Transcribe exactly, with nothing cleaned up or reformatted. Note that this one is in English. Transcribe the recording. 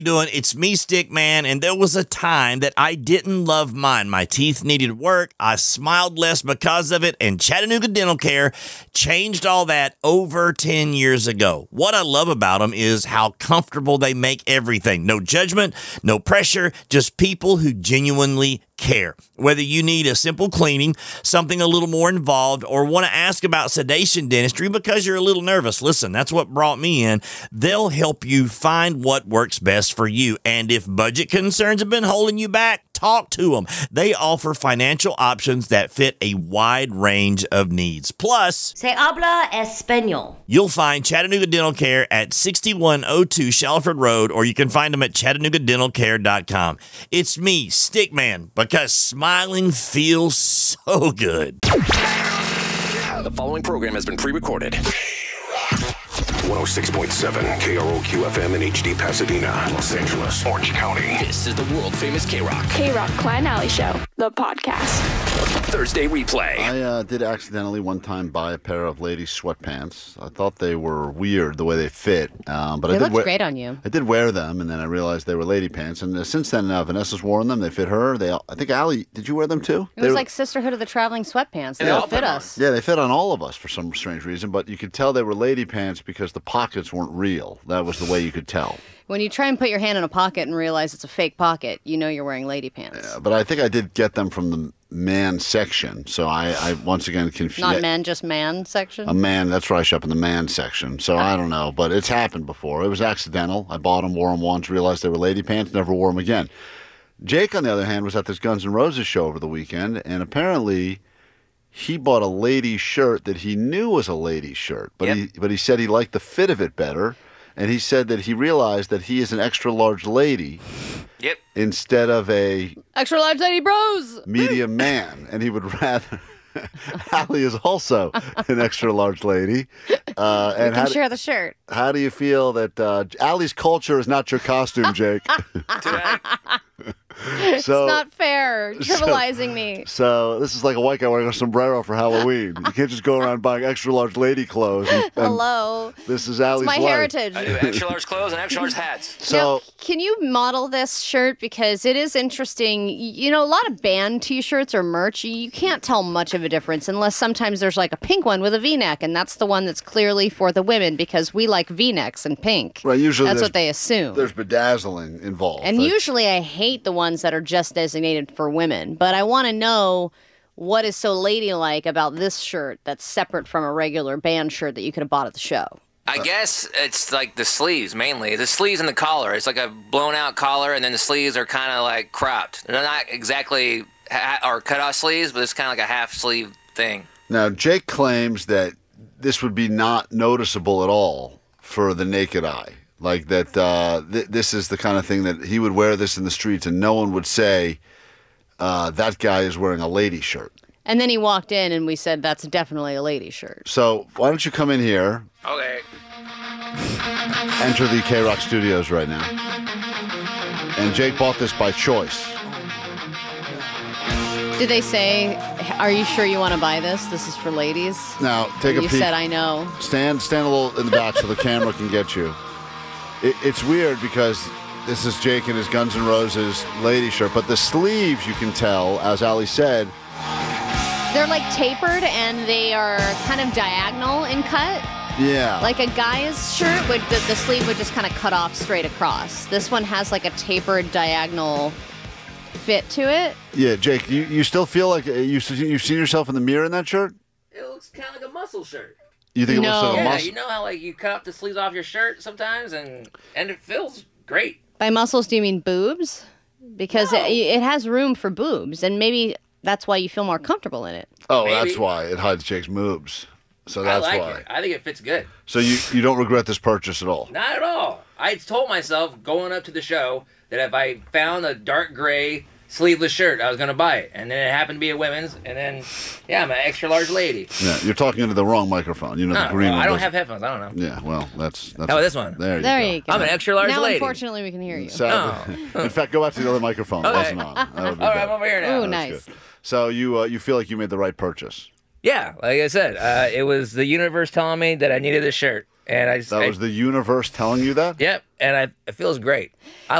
Doing it's me, Stick Man, and there was a time that I didn't love mine. My teeth needed work. I smiled less because of it, and Chattanooga Dental Care changed all that over ten years ago. What I love about them is how comfortable they make everything. No judgment, no pressure, just people who genuinely care. Whether you need a simple cleaning, something a little more involved, or want to ask about sedation dentistry because you're a little nervous, listen, that's what brought me in. They'll help you find what works best for you. And if budget concerns have been holding you back, talk to them. They offer financial options that fit a wide range of needs. Plus, Se habla español. You'll find Chattanooga Dental Care at sixty-one oh two Shalford Road, or you can find them at chattanooga dental care dot com. It's me, Stickman, because smiling feels so good. The following program has been pre-recorded. one oh six point seven K R O Q F M in H D Pasadena, Los Angeles, Orange County. This is the world-famous K-Rock. K-Rock Klein Alley Show, the podcast. Thursday replay. I uh, did accidentally one time buy a pair of ladies' sweatpants. I thought they were weird the way they fit, um, but they I did looked wear, great on you. I did wear them, and then I realized they were lady pants. And uh, since then, uh, Vanessa's worn them. They fit her. They, I think Allie, did you wear them too? It they was were, like Sisterhood of the Traveling Sweatpants. They Yeah, all fit us. Yeah, they fit on all of us for some strange reason, but you could tell they were lady pants because the pockets weren't real. That was the way you could tell. When you try and put your hand in a pocket and realize it's a fake pocket, you know you're wearing lady pants. Yeah, but I think I did get them from the man section, so I, I once again confused. Not men, just man section? A man, that's where I shop in the man section. So I don't know, but it's happened before. It was accidental. I bought them, wore them once, realized they were lady pants, never wore them again. Jake, on the other hand, was at this Guns N' Roses show over the weekend, and apparently he bought a lady shirt that he knew was a lady shirt, but Yep. he but he said he liked the fit of it better, and he said that he realized that he is an extra large lady Yep. instead of a Extra large lady bros! medium man, and he would rather. Allie is also an extra large lady. Uh, We and can how, share the shirt. how do you feel that uh, Allie's culture is not your costume, Jake? It's so, not fair. You're trivializing me. so this is like a white guy wearing a sombrero for Halloween. You can't just go around buying extra large lady clothes. And, and Hello. This is Allie's It's my life. heritage. I do extra large clothes and extra large hats. So Now, can you model this shirt? Because it is interesting. Y- You know, a lot of band T-shirts or merch, you can't tell much of a difference unless sometimes there's like a pink one with a V-neck, and that's the one that's clearly for the women because we like V-necks and pink. right, usually That's there's, what they assume. there's bedazzling involved. And Like, usually I hate the ones that are just designated for women, but I want to know what is so ladylike about this shirt that's separate from a regular band shirt that you could have bought at the show. I guess it's like the sleeves mainly. The sleeves and the collar. It's like a blown out collar, and then the sleeves are kind of like cropped. They're not exactly ha- or cut off sleeves, but it's kind of like a half sleeve thing. Now, Jake claims that this would be not noticeable at all for the naked eye. Like that uh, th- this is the kind of thing that he would wear this in the streets and no one would say uh, that guy is wearing a lady shirt. And then he walked in and we said, that's definitely a lady shirt. So why don't you come in here, Okay. enter the K-Rock studios right now. And Jake bought this by choice. Did they say, are you sure you want to buy this? This is for ladies? Now, take a you peek. said, I know. Stand, stand a little in the back so the camera can get you. It, it's weird because this is Jake in his Guns N' Roses lady shirt, but the sleeves, you can tell, as Ali said, They're like tapered and they are kind of diagonal in cut. yeah. Like a guy's shirt, would the, the sleeve would just kind of cut off straight across. This one has like a tapered diagonal fit to it. Yeah, Jake, you, you still feel like uh, you, you've seen yourself in the mirror in that shirt? It looks kind of like a muscle shirt. You think it looks No. like a Yeah, muscle? you know how like you cut off the sleeves off your shirt sometimes, and and it feels great. By muscles, do you mean boobs? Because No. it, it has room for boobs, and maybe that's why you feel more comfortable in it. Oh, Maybe. that's why. It hides Jake's moves. So I that's like why. it. I think it fits good. So you, you don't regret this purchase at all? Not at all. I told myself going up to the show that if I found a dark gray sleeveless shirt, I was going to buy it. And then it happened to be a women's, and then, yeah, I'm an extra large lady. Yeah, you're talking into the wrong microphone. You know, the Oh, green well, one. I don't doesn't- have headphones. I don't know. Yeah, well, that's... that's How about this one? There you There go. you go. I'm an extra large now, lady. unfortunately, we can hear you. So, Oh. in fact, go back to the other microphone. It Okay. wasn't on. That would be All right, better. I'm over here now. Ooh, nice. Good. So you uh, you feel like you made the right purchase? Yeah, like I said, uh, it was the universe telling me that I needed this shirt. And I That was the universe telling you that? Yep, and I, it feels great. I